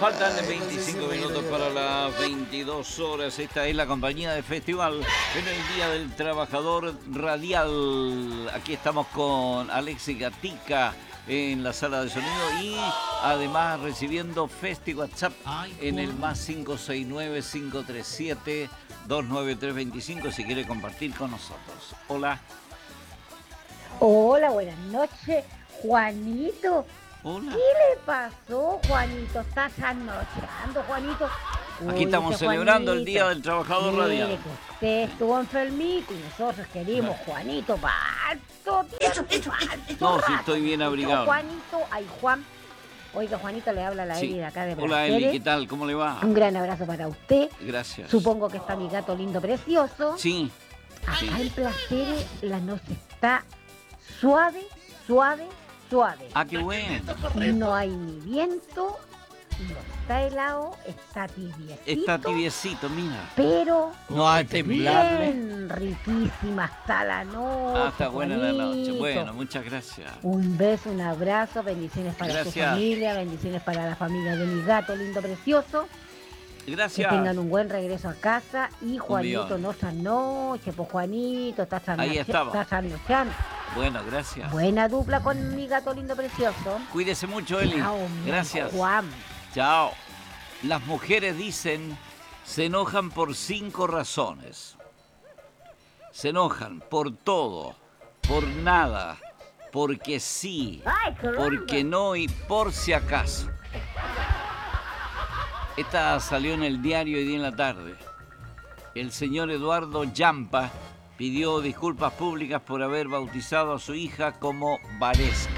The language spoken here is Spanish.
Faltan 25 minutos para las 22 horas. Esta es la compañía de festival en el Día del Trabajador Radial. Aquí estamos con Alexis Gatica en la sala de sonido y además recibiendo Festi WhatsApp en el más 569-537-29325 si quiere compartir con nosotros. Hola. Hola, buenas noches, Juanito. Hola. ¿Qué le pasó, Juanito? ¿Estás anocheando, Juanito? Aquí estamos celebrando el Día del Trabajador Radial. Que usted estuvo enfermito y nosotros querimos, Juanito, harto tiempo, No, sí estoy bien abrigado. Juanito, ay, Juan. Oiga, Juanito, le habla la Eli de acá de Brasil. Hola, Eli, ¿qué tal? ¿Cómo le va? Un gran abrazo para usted. Gracias. Supongo que está mi gato lindo, precioso. Sí. Acá en Placeres la noche está suave, suave, suave. Ah, qué bueno. No hay ni viento, no está helado, está tibiecito. Está tibiecito, mira. Pero no hay temblable. bien riquísima hasta la noche. Ah, está buena la noche. Juanito. Bueno, muchas gracias. Un beso, un abrazo, bendiciones para Gracias. su familia, bendiciones para la familia de mi gato lindo, precioso. Gracias. Que tengan un buen regreso a casa. Y Juanito, millón. no esta noche, pues Juanito, estás Ahí estaba. anocheando. Bueno, gracias. Buena dupla con mi gato lindo, precioso. Cuídese mucho, Eli. Chao, mi Gracias. Juan. Chao. Las mujeres dicen, se enojan por 5 razones. Se enojan por todo, por nada, porque sí, Ay, porque no y por si acaso. Esta salió en el diario hoy día en la tarde. El señor Eduardo Yampa pidió disculpas públicas por haber bautizado a su hija como Valesca.